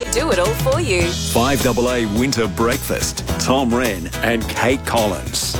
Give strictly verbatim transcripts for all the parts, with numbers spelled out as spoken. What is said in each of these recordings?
do it all for you. five A A Winter Breakfast. Tom Wren and Kate Collins.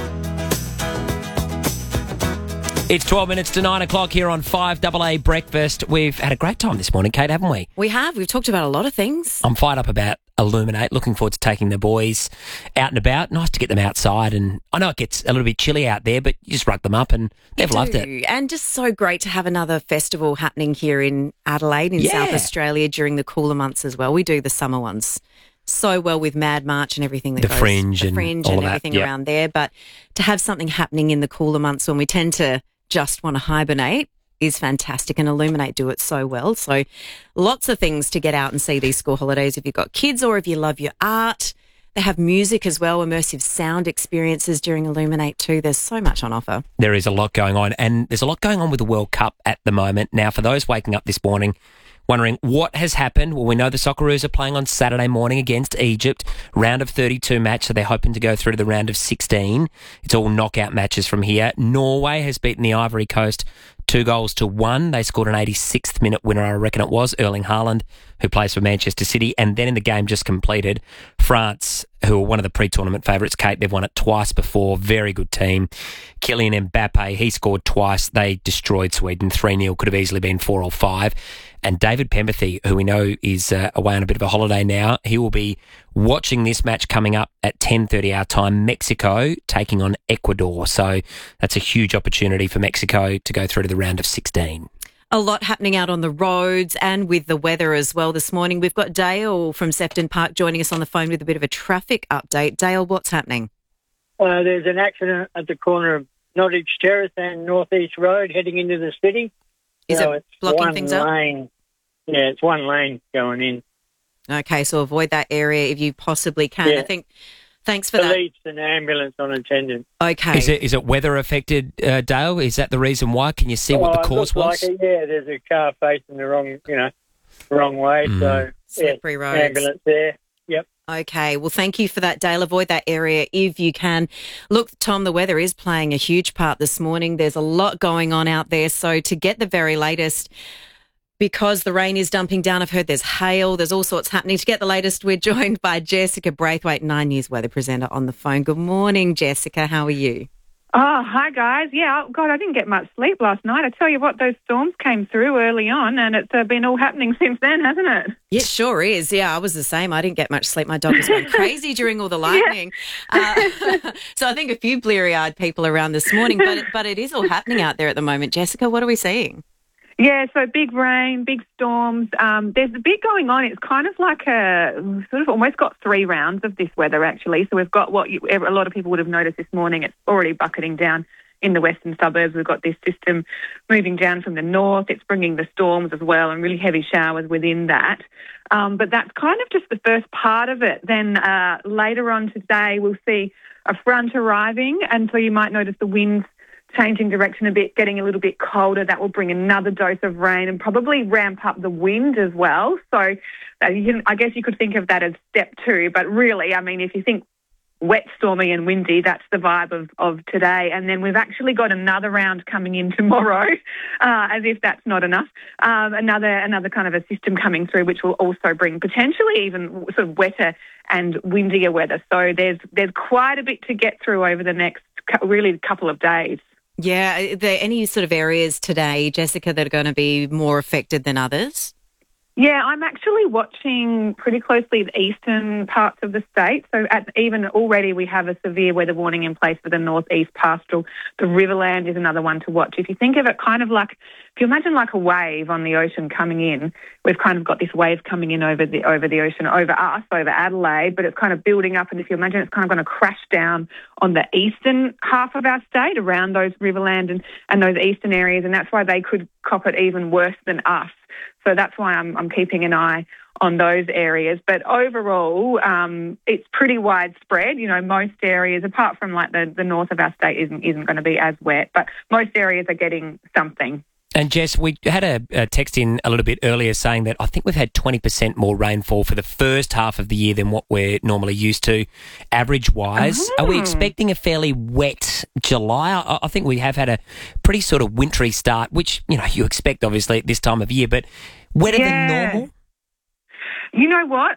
It's twelve minutes to nine o'clock here on five A A Breakfast. We've had a great time this morning, Kate, haven't we? We have. We've talked about a lot of things. I'm fired up about Illuminate. Looking forward to taking the boys out and about. Nice to get them outside. And I know it gets a little bit chilly out there, but you just rug them up and they've loved it. And just so great to have another festival happening here in Adelaide, in Yeah. South Australia, during the cooler months as well. We do the summer ones so well with Mad March and everything that The goes, Fringe the and fringe all and of that, everything yep. around there. But to have something happening in the cooler months when we tend to just want to hibernate is fantastic, and Illuminate do it so well. So lots of things to get out and see these school holidays if you've got kids or if you love your art. They have music as well, immersive sound experiences during Illuminate too. There's so much on offer. There is a lot going on, and there's a lot going on with the World Cup at the moment. Now, for those waking up this morning wondering what has happened, well, we know the Socceroos are playing on Saturday morning against Egypt, round of thirty-two match, so they're hoping to go through to the round of sixteen. It's all knockout matches from here. Norway has beaten the Ivory Coast two goals to one. They scored an eighty-sixth minute winner, I reckon it was, Erling Haaland, who plays for Manchester City. And then in the game just completed, France, who are one of the pre-tournament favourites, Kate, they've won it twice before. Very good team. Kylian Mbappe, he scored twice. They destroyed Sweden three nil. Could have easily been four or five. And David Pemberthy, who we know is uh, away on a bit of a holiday now, he will be watching this match coming up at ten thirty our time, Mexico taking on Ecuador. So that's a huge opportunity for Mexico to go through to the round of sixteen. A lot happening out on the roads and with the weather as well this morning. We've got Dale from Sefton Park joining us on the phone with a bit of a traffic update. Dale, what's happening? Uh, there's an accident at the corner of Nottage Terrace and North East Road heading into the city. Is so it it's blocking one things up? lane. Yeah, it's one lane going in. Okay, so avoid that area if you possibly can. Yeah. I think. Thanks for that. Police and ambulance on attendant. Okay. Is it is it weather affected, uh, Dale? Is that the reason why? Can you see what the Oh, it cause looks was? Like it, yeah, there's a car facing the wrong, you know, wrong way. Mm. So Slippery yeah, roads. ambulance there. Yep. Okay, well, thank you for that, Dale. Avoid that area if you can. Look, Tom, the weather is playing a huge part this morning. There's a lot going on out there. So to get the very latest, because the rain is dumping down, I've heard there's hail, there's all sorts happening. To get the latest, we're joined by Jessica Braithwaite, Nine News weather presenter, on the phone. Good morning, Jessica. How are you? Oh, hi, guys. Yeah, oh, God, I didn't get much sleep last night. I tell you what, those storms came through early on, and it's uh, been all happening since then, hasn't it? It sure is. Yeah, I was the same. I didn't get much sleep. My dog was going crazy during all the lightning. Yeah. Uh, so I think a few bleary-eyed people around this morning, but, but it is all happening out there at the moment. Jessica, what are we seeing? Yeah, so big rain, big storms. Um, there's a bit going on. It's kind of like a sort of almost got three rounds of this weather, actually. So we've got what you, a lot of people would have noticed this morning. It's already bucketing down in the western suburbs. We've got this system moving down from the north. It's bringing the storms as well and really heavy showers within that. Um, but that's kind of just the first part of it. Then uh, later on today, we'll see a front arriving, and so you might notice the winds changing direction a bit, getting a little bit colder. That will bring another dose of rain and probably ramp up the wind as well. So uh, you can, I guess you could think of that as step two. But really, I mean, if you think wet, stormy and windy, that's the vibe of, of today. And then we've actually got another round coming in tomorrow, uh, as if that's not enough. Um, another another kind of a system coming through, which will also bring potentially even sort of wetter and windier weather. So there's there's quite a bit to get through over the next really couple of days. Yeah, are there any sort of areas today, Jessica, that are going to be more affected than others? Yeah, I'm actually watching pretty closely the eastern parts of the state. So at, even already we have a severe weather warning in place for the northeast pastoral. The Riverland is another one to watch. If you think of it kind of like, if you imagine like a wave on the ocean coming in, we've kind of got this wave coming in over the over the ocean, over us, over Adelaide, but it's kind of building up. And if you imagine, it's kind of going to crash down on the eastern half of our state, around those Riverland and, and those eastern areas. And that's why they could cop it even worse than us. So that's why I'm, I'm keeping an eye on those areas. But overall, um, it's pretty widespread. You know, most areas, apart from like the, the north of our state, isn't isn't going to be as wet, but most areas are getting something. And Jess, we had a, a text in a little bit earlier saying that I think we've had twenty percent more rainfall for the first half of the year than what we're normally used to, average-wise. Oh. Are we expecting a fairly wet July? I, I think we have had a pretty sort of wintry start, which, you know, you expect obviously at this time of year, but wetter Yeah. than normal? You know what?